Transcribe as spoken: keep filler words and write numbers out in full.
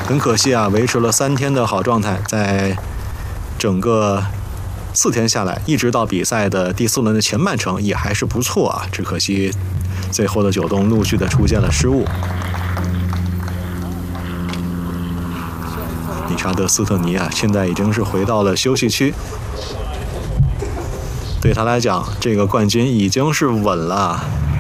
很可惜啊，维持了三天的好状态，在整个四天下来，一直到比赛的第四轮的前半程也还是不错啊，只可惜最后的九洞陆续的出现了失误。理查德斯特尼啊，现在已经是回到了休息区。对他来讲，这个冠军已经是稳了。